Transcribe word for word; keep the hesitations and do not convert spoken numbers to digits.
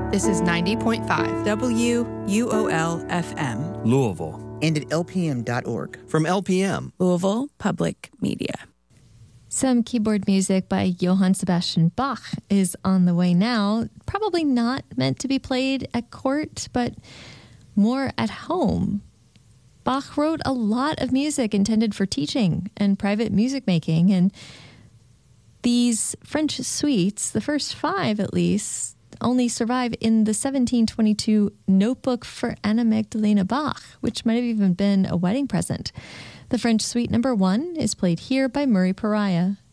This is ninety point five W U O L F M. Louisville. And at L P M dot org. From L P M. Louisville Public Media. Some keyboard music by Johann Sebastian Bach is on the way now. Probably not meant to be played at court, but more at home. Bach wrote a lot of music intended for teaching and private music making, and these French suites, the first five at least, only survive in the seventeen twenty-two Notebook for Anna Magdalena Bach, which might have even been a wedding present. The French suite number one is played here by Murray Pariah.